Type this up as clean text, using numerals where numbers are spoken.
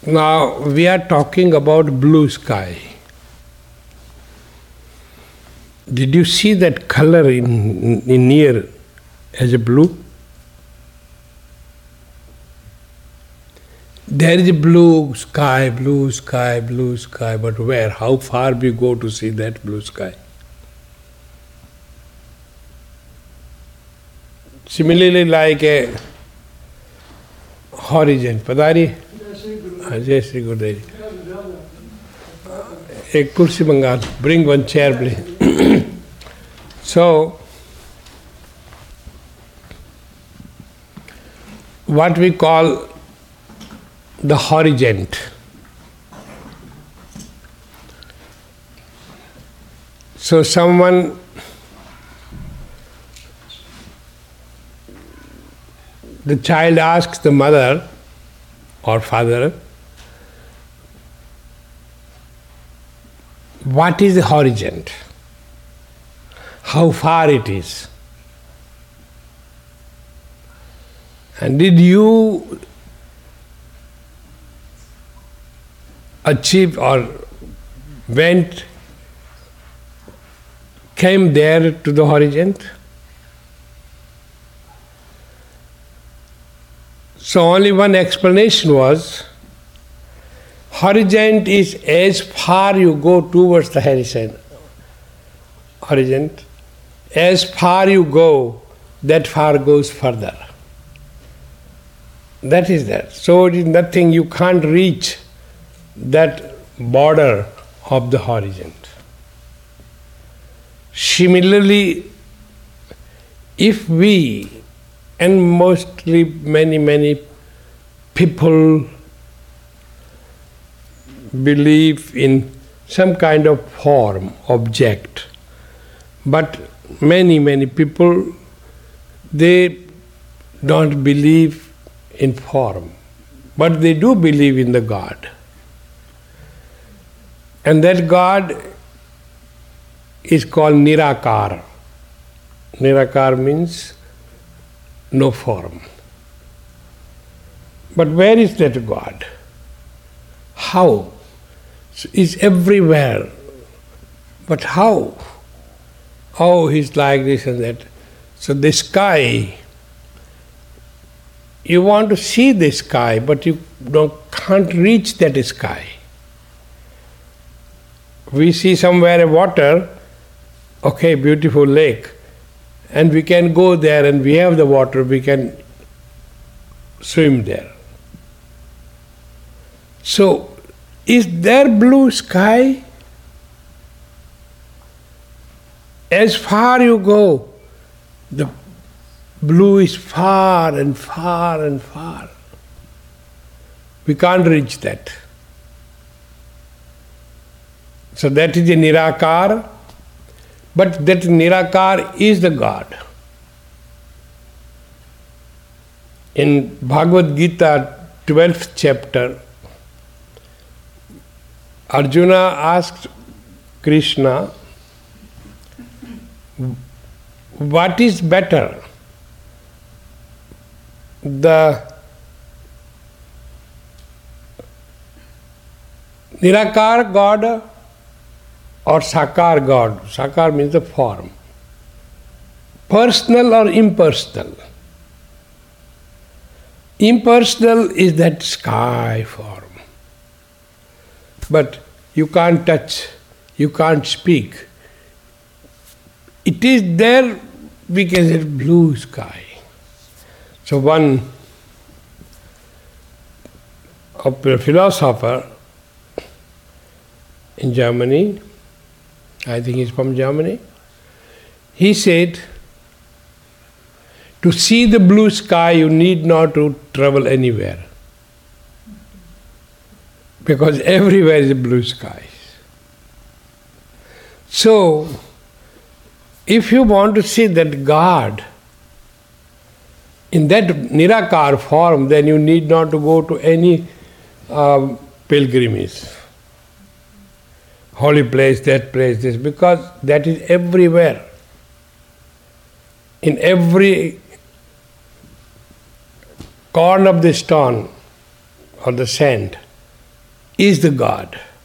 Now we are talking about blue sky. Did you see that color in near as a blue? There is a blue sky, blue sky, blue sky, but where? How far we go to see that blue sky? Similarly, like a horizon. Padari? Jai Shri Gurudev. A kursi mangal. Bring one chair, please. So, what we call the horizon. So someone the child asks the mother or father, what is the horizon? How far it is? And did you achieve or came there to the horizon? So only one explanation was, horizon is as far you go towards the horizon, as far you go, that far goes further. That is that. So it is nothing, you can't reach that border of the horizon. Similarly, if we, and mostly many people believe in some kind of form, object, but many people, they don't believe in form, but they do believe in the God. And that God is called Nirakar. Nirakar means no form. But where is that God? How? He's everywhere. But how? Oh, he's like this and that. So the sky, you want to see the sky, but you can't reach that sky. We see somewhere a water, okay, beautiful lake, and we can go there and we have the water, we can swim there. So, is there blue sky? As far you go, the blue is far and far and far. We can't reach that. So that is the Nirakar, but that Nirakar is the God. In Bhagavad Gita, 12th chapter, Arjuna asked Krishna, what is better, the Nirakar God or Sakar God? Sakar means the form. Personal or impersonal? Impersonal is that sky form. But you can't touch, you can't speak. It is there because it's blue sky. So one philosopher in Germany, I think he's from Germany, he said, to see the blue sky you need not to travel anywhere, because everywhere is blue skies. So, if you want to see that God in that Nirakar form, then you need not to go to any pilgrimage. Holy place, that place, this, because that is everywhere. In every corner of the stone or the sand, is the God.